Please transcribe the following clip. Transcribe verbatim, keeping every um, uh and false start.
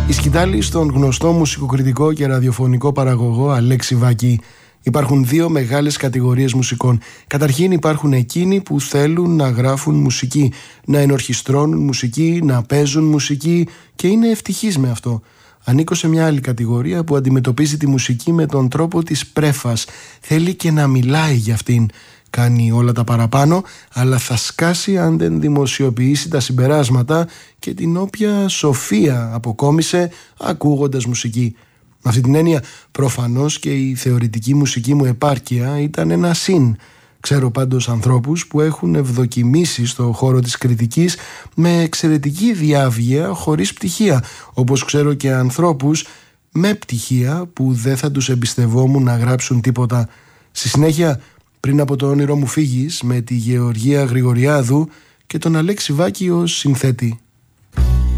Η σκητάλη στον γνωστό μουσικοκριτικό και ραδιοφωνικό παραγωγό Αλέξη Βάκη. Υπάρχουν δύο μεγάλες κατηγορίες μουσικών. Καταρχήν υπάρχουν εκείνοι που θέλουν να γράφουν μουσική, να ενορχιστρώνουν μουσική, να παίζουν μουσική και είναι ευτυχείς με αυτό. Ανήκω σε μια άλλη κατηγορία που αντιμετωπίζει τη μουσική με τον τρόπο της πρέφας. Θέλει και να μιλάει για αυτήν. Κάνει όλα τα παραπάνω, αλλά θα σκάσει αν δεν δημοσιοποιήσει τα συμπεράσματα και την όποια σοφία αποκόμισε ακούγοντας μουσική. Με αυτή την έννοια, προφανώς και η θεωρητική μουσική μου επάρκεια ήταν ένα συν. Ξέρω πάντως ανθρώπους που έχουν ευδοκιμήσει στο χώρο της κριτικής με εξαιρετική διάβγεια χωρίς πτυχία, όπως ξέρω και ανθρώπους με πτυχία που δεν θα τους εμπιστευόμουν να γράψουν τίποτα. Στη συνέχεια, πριν από το όνειρό μου φύγεις, με τη Γεωργία Γρηγοριάδου και τον Αλέξη Βάκη ως συνθέτη.